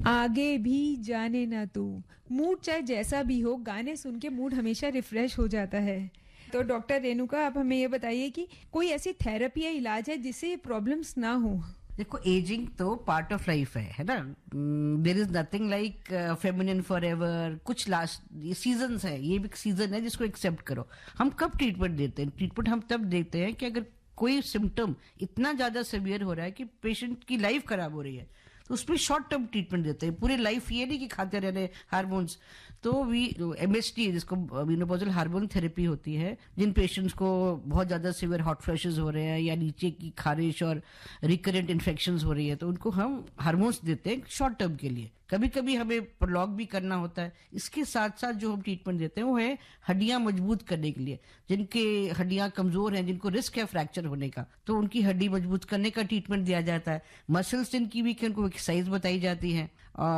आगे भी जाने ना तू। मूड चाहे जैसा भी हो, गाने सुन के मूड हमेशा रिफ्रेश हो जाता है। तो डॉक्टर रेणुका, आप हमें ये बताइए कि कोई ऐसी थेरेपी या इलाज है जिससे ये प्रॉब्लम्स ना हो? देखो, एजिंग तो पार्ट ऑफ लाइफ है ना। There is nothing like feminine for ever. कुछ लास्ट ये सीजन्स है, ये भी सीजन है जिसको एक्सेप्ट करो। हम कब ट्रीटमेंट देते हैं? ट्रीटमेंट हम तब देते हैं कि अगर कोई सिम्टम इतना ज्यादा सिवियर हो रहा है कि पेशेंट की लाइफ खराब हो रही है, तो उसमें शॉर्ट टर्म ट्रीटमेंट देते हैं। पूरी लाइफ ये नहीं कि खाते रहने हार्मोन्स। तो एमएसटी, जिसको मेनोपॉजल हार्मोन थेरेपी होती है, जिन पेशेंट्स को बहुत ज्यादा सिवियर हॉट फ्लैशेस हो रहे हैं या नीचे की खारिश और रिकरेंट इन्फेक्शंस हो रही है, तो उनको हम हार्मोन्स देते हैं शॉर्ट टर्म के लिए। कभी कभी हमें प्रोलॉग भी करना होता है। इसके साथ साथ जो हम ट्रीटमेंट देते हैं वो है हड्डियां मजबूत करने के लिए। जिनके हड्डियां कमजोर हैं, जिनको रिस्क है फ्रैक्चर होने का, तो उनकी हड्डी मजबूत करने का ट्रीटमेंट दिया जाता है। मसल्स जिनकी वीक है, उनको एक्सरसाइज बताई जाती है,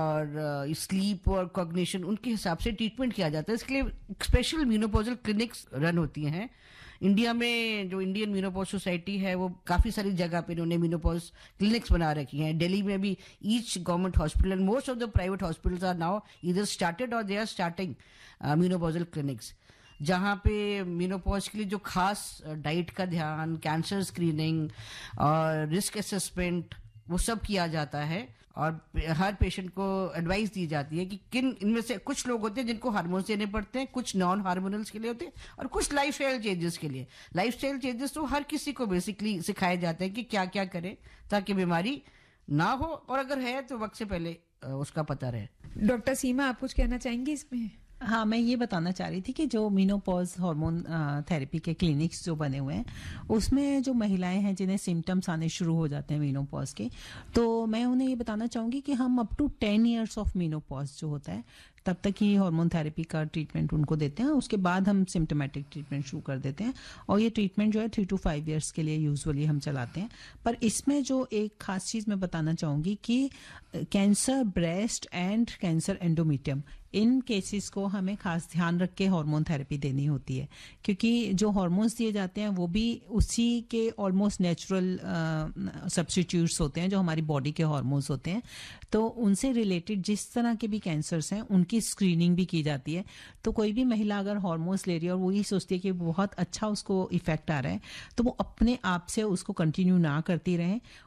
और स्लीप और कॉग्निशन उनके हिसाब से ट्रीटमेंट किया जाता है। इसके लिए स्पेशल मेनोपॉजल क्लिनिक्स रन होती हैं। इंडिया में जो इंडियन मेनोपॉज सोसाइटी है, वो काफी सारी जगह पे इन्होंने मेनोपॉज क्लिनिक्स बना रखी हैं। दिल्ली में भी each government hospital and most of the private hospitals are now either started और they are starting menopausal clinics, जहाँ पे मेनोपॉज के लिए जो खास डाइट का ध्यान, कैंसर स्क्रीनिंग और रिस्क असेसमेंट, वो सब किया जाता है। और हर पेशेंट को एडवाइस दी जाती है कि किन इनमें से कुछ लोग होते हैं जिनको हार्मोन्स देने पड़ते हैं, कुछ नॉन हार्मोनल्स के लिए होते हैं, और कुछ लाइफस्टाइल चेंजेस के लिए। लाइफस्टाइल चेंजेस तो हर किसी को बेसिकली सिखाए जाते हैं कि क्या क्या करें ताकि बीमारी ना हो, और अगर है तो वक्त से पहले उसका पता रहे। डॉक्टर सीमा, आप कुछ कहना चाहेंगी इसमें? हाँ, मैं ये बताना चाह रही थी कि जो मेनोपॉज हार्मोन थेरेपी के क्लिनिक्स जो बने हुए हैं, उसमें जो महिलाएं हैं जिन्हें सिम्टम्स आने शुरू हो जाते हैं मेनोपॉज के, तो मैं उन्हें ये बताना चाहूंगी कि हम up to 10 years of menopause जो होता है, तब तक ही हार्मोन थेरेपी का ट्रीटमेंट उनको देते हैं। उसके बाद हम सिम्टोमेटिक ट्रीटमेंट शुरू कर देते हैं, और ये ट्रीटमेंट जो है 3 to 5 इयर्स के लिए यूजुअली हम चलाते हैं। पर इसमें जो एक खास चीज मैं बताना चाहूंगी कि cancer breast and cancer endometrium, in cases को हमें खास ध्यान रख के हार्मोन थेरेपी देनी होती है, क्योंकि जो हार्मोन्स दिए जाते हैं वो भी उसी के ऑलमोस्ट नेचुरल सब्स्टिट्यूट्स होते हैं जो हमारी बॉडी के हार्मोन्स होते हैं। तो उनसे रिलेटेड जिस तरह के भी कैंसर्स हैं, उनकी स्क्रीनिंग भी की जाती है। तो कोई भी महिला अगर हार्मोन्स ले रही है और वो ये सोचती है कि बहुत अच्छा उसको इफेक्ट आ रहा है, तो वो अपने आप से उसको कंटिन्यू ना करती रहें,